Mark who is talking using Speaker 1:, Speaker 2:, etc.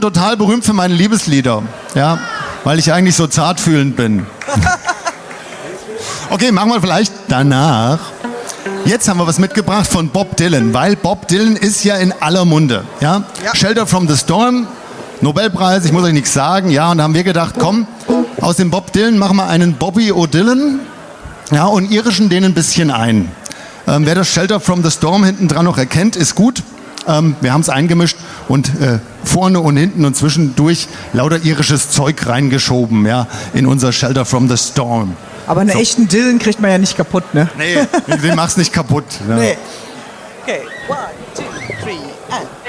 Speaker 1: total berühmt für meine Liebeslieder, ja, weil ich eigentlich so zartfühlend bin. Okay, machen wir vielleicht danach. Jetzt haben wir was mitgebracht von Bob Dylan, weil Bob Dylan ist ja in aller Munde. Ja?
Speaker 2: Ja.
Speaker 1: Shelter from the Storm, Nobelpreis, ich muss euch nichts sagen. Ja, und da haben wir gedacht, komm, aus dem Bob Dylan machen wir einen Bobby O'Dylan, ja, und irischen den ein bisschen ein. Wer das Shelter from the Storm hinten dran noch erkennt, ist gut. Wir haben es eingemischt und vorne und hinten und zwischendurch lauter irisches Zeug reingeschoben, ja, in unser Shelter from the Storm.
Speaker 2: Aber einen echten Dylan kriegt man ja nicht kaputt, ne?
Speaker 1: Nee, den mach's nicht kaputt. Ja.
Speaker 2: Nee. Okay, 1, 2, 3 and...